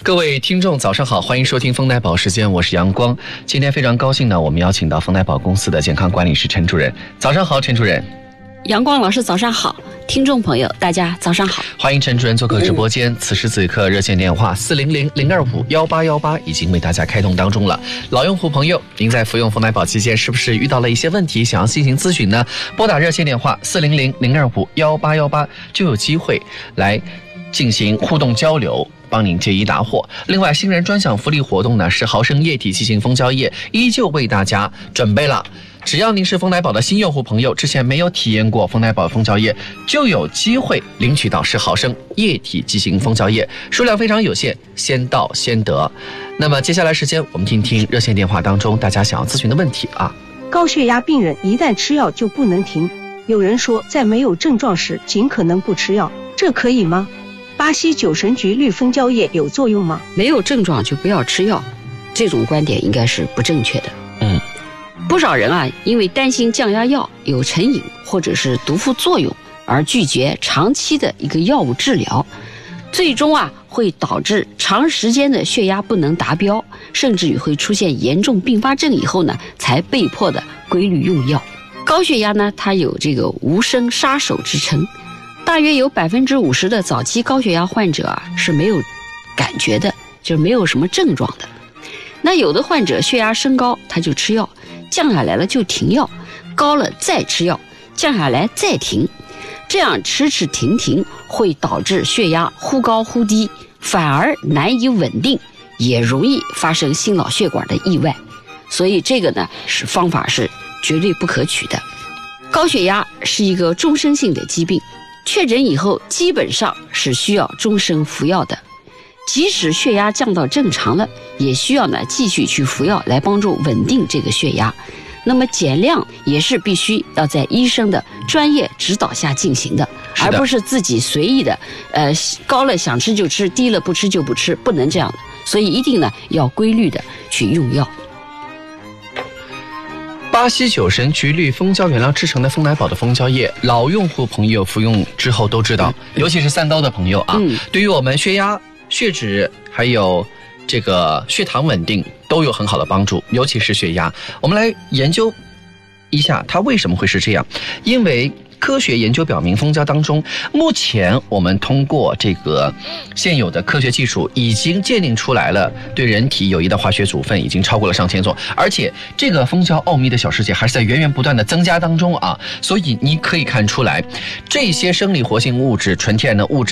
各位听众早上好，欢迎收听丰奶宝时间，我是阳光。今天非常高兴呢，我们邀请到丰奶宝公司的健康管理师陈主任。早上好，陈主任。 阳光老师早上好，听众朋友大家早上好， 欢迎陈主任做客直播间。此时此刻热线电话400-025-1818已经为大家开通当中了。老用户朋友，您在服用丰奶宝期间是不是遇到了一些问题，想要进行咨询呢？拨打热线电话400-025-1818就有机会来进行互动交流，帮您解疑答惑。另外，新人专享福利活动呢是毫升液体剂型蜂胶液依旧为大家准备了。只要您是丰奶宝的新用户朋友，之前没有体验过丰奶宝蜂胶液，就有机会领取到10毫升液体剂型蜂胶液，数量非常有限，先到先得。那么接下来时间，我们听听热线电话当中大家想要咨询的问题啊。 高血压病人一旦吃药就不能停，有人说在没有症状时尽可能不吃药，这可以吗？巴西9神菊绿蜂胶液有作用吗？ 没有症状就不要吃药，这种观点应该是不正确的。不少人啊，因为担心降压药有成瘾或者是毒副作用而拒绝长期的一个药物治疗，最终啊会导致长时间的血压不能达标，甚至于会出现严重并发症以后呢，才被迫的规律用药。高血压呢，它有这个无声杀手之称，大约有50%的早期高血压患者啊是没有感觉的，就是没有什么症状的。那有的患者血压升高，他就吃药，降下来了就停药，高了再吃药，降下来再停，这样迟迟停停会导致血压忽高忽低，反而难以稳定，也容易发生心脑血管的意外。所以这个呢方法是绝对不可取的。高血压是一个终身性的疾病，确诊以后基本上是需要终身服药的。即使血压降到正常了，也需要呢继续去服药来帮助稳定这个血压。那么减量也是必须要在医生的专业指导下进行的，而不是自己随意的，高了想吃就吃，低了不吃就不吃，不能这样的。所以一定呢要规律的去用药。 巴西9神菊绿蜂胶原料制成的丰奶宝的蜂胶液，老用户朋友服用之后都知道，尤其是三高的朋友啊，对于我们血压、血脂还有这个血糖稳定都有很好的帮助，尤其是血压。我们来研究一下它为什么会是这样。因为科学研究表明，蜂胶当中目前我们通过这个现有的科学技术已经鉴定出来了对人体有益的化学组分已经超过了上千种，而且这个蜂胶奥秘的小世界还是在源源不断的增加当中啊。所以你可以看出来，这些生理活性物质、纯天然的物质